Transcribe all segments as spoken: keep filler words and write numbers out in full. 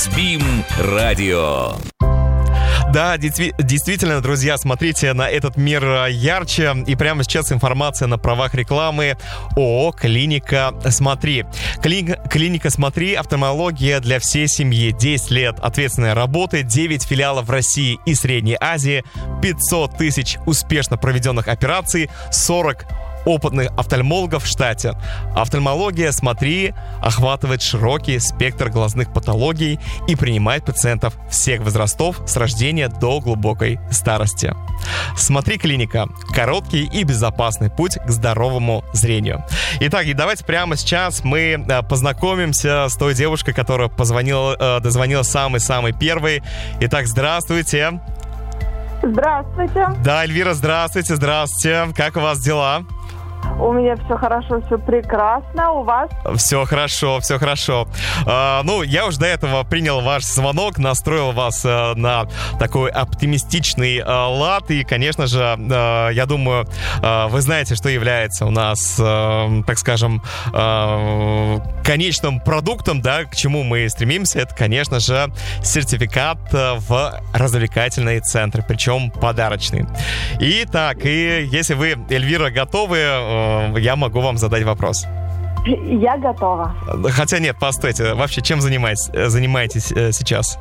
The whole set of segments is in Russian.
Спим радио. Да, действительно, друзья, смотрите на этот мир ярче. И прямо сейчас информация на правах рекламы. ООО «Клиника Смотри». Клиника, клиника Смотри. Офтальмология для всей семьи. десять лет ответственной работы, девять филиалов в России и Средней Азии, пятьсот тысяч успешно проведенных операций, сорок опытных офтальмологов в штате. Офтальмология «Смотри» охватывает широкий спектр глазных патологий и принимает пациентов всех возрастов с рождения до глубокой старости. «Смотри, клиника» — короткий и безопасный путь к здоровому зрению. Итак, и давайте прямо сейчас мы познакомимся с той девушкой, которая позвонила, дозвонила самый-самый первый. Итак, здравствуйте. Здравствуйте. Да, Эльвира, здравствуйте, здравствуйте. Как у вас дела? У меня все хорошо, все прекрасно. У вас? Все хорошо, все хорошо. А, ну, я уже до этого принял ваш звонок, настроил вас а, на такой оптимистичный а, лад. И, конечно же, а, я думаю, а, вы знаете, что является у нас, а, так скажем, а, конечным продуктом, да, к чему мы стремимся. Это, конечно же, сертификат в развлекательные центры, причем подарочный. Итак, и если вы, Эльвира, готовы, я могу вам задать вопрос. Я готова. Хотя нет, постойте. Вообще, чем занимаетесь, занимаетесь сейчас?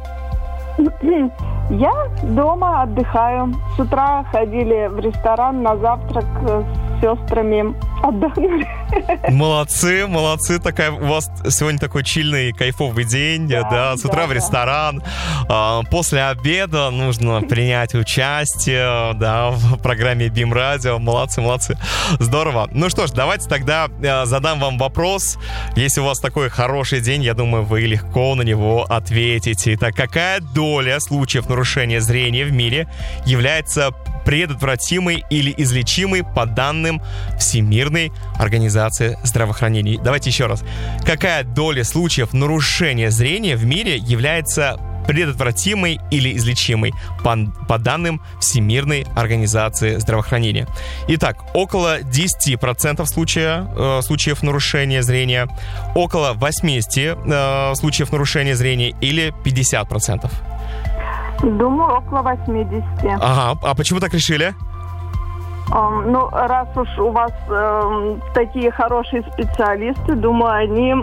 Я дома отдыхаю. С утра ходили в ресторан на завтрак с сестрами. Отдохнули. Молодцы, молодцы. Такая, у вас сегодня такой чильный, кайфовый день. Да, да, с утра да, в ресторан. Да. После обеда нужно принять участие, да, в программе БИМ Радио. Молодцы, молодцы. Здорово. Ну что ж, давайте тогда задам вам вопрос. Если у вас такой хороший день, я думаю, вы легко на него ответите. Итак, какая доля случаев нарушения зрения в мире является предотвратимой или излечимой по данным Всемирной организации здравоохранения? Давайте еще раз. Какая доля случаев нарушения зрения в мире является предотвратимой или излечимой по, по данным Всемирной организации здравоохранения? Итак, около десять процентов случая, э, случаев нарушения зрения, около восемьдесят процентов э, случаев нарушения зрения или пятьдесят процентов? Думаю, около восемьдесят. Ага, а почему так решили? Um, ну, раз уж у вас um, такие хорошие специалисты, думаю, они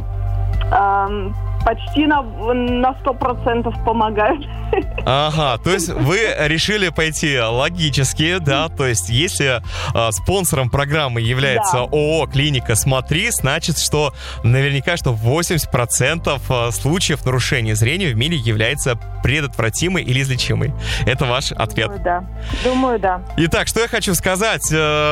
um, почти на, на сто процентов помогают. Ага, то есть вы решили пойти логически, да, то есть если а, спонсором программы является да. ООО «Клиника Смотри», значит, что наверняка, что восемьдесят процентов случаев нарушения зрения в мире является предотвратимой или излечимой. Это ваш ответ? Думаю, да. Думаю, да. Итак, что я хочу сказать.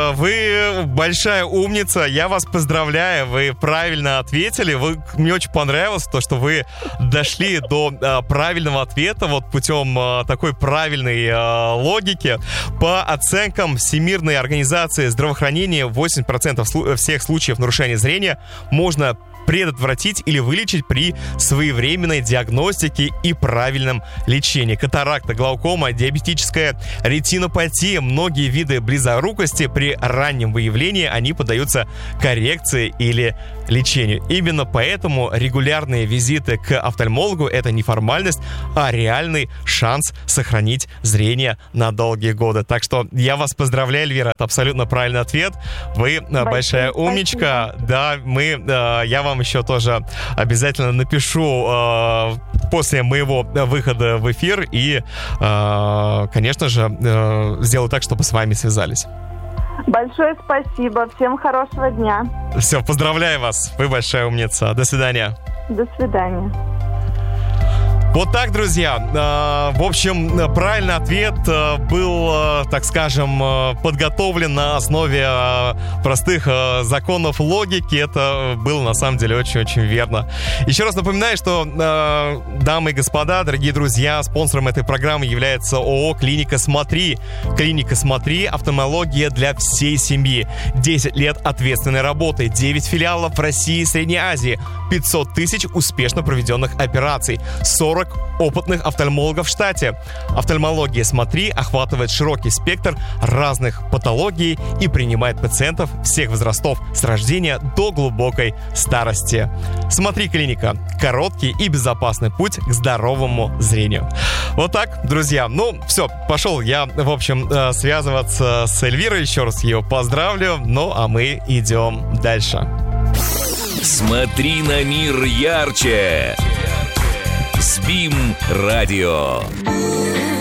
Вы большая умница, я вас поздравляю, вы правильно ответили. Вы, мне очень понравилось то, что вы дошли до а, правильного ответа вот путем а, такой правильной а, логики. По оценкам Всемирной организации здравоохранения, восемьдесят процентов слу- всех случаев нарушения зрения можно предотвратить или вылечить при своевременной диагностике и правильном лечении. Катаракта, глаукома, диабетическая ретинопатия, многие виды близорукости, при раннем выявлении они поддаются коррекции или лечению. Именно поэтому регулярные визиты к офтальмологу — это не формальность, а реальный шанс сохранить зрение на долгие годы. Так что я вас поздравляю, Эльвира, это абсолютно правильный ответ. Вы большое большая умничка. Спасибо. Да, мы, я вам еще тоже обязательно напишу э, после моего выхода в эфир и, э, конечно же, э, сделаю так, чтобы с вами связались. Большое спасибо. Всем хорошего дня. Все, поздравляю вас. Вы большая умница. До свидания. До свидания. Вот так, друзья. В общем, правильный ответ был, так скажем, подготовлен на основе простых законов логики. Это было, на самом деле, очень-очень верно. Еще раз напоминаю, что, дамы и господа, дорогие друзья, спонсором этой программы является ООО «Клиника Смотри». «Клиника Смотри» — офтальмология для всей семьи. десять лет ответственной работы, девять филиалов в России и Средней Азии, пятьсот тысяч успешно проведенных операций, сорок опытных офтальмологов в штате. Офтальмология «Смотри» охватывает широкий спектр разных патологий и принимает пациентов всех возрастов с рождения до глубокой старости. «Смотри, клиника» — короткий и безопасный путь к здоровому зрению. Вот так, друзья. Ну, все, пошел я, в общем, связываться с Эльвирой. Еще раз ее поздравлю. Ну, а мы идем дальше. Смотри на мир ярче. СБИМ радио.